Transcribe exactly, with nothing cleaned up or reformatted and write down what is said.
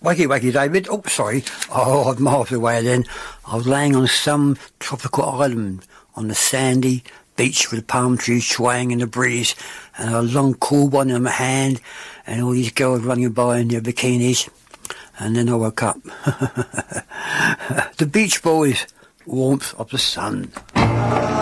Wakey, wakey, David. Oh, sorry. Oh, I'm miles away then. I was laying on some tropical island on the sandy beach with the palm trees swaying in the breeze and a long cool one in my hand and all these girls running by in their bikinis. And then I woke up. The Beach Boys, Warmth of the Sun.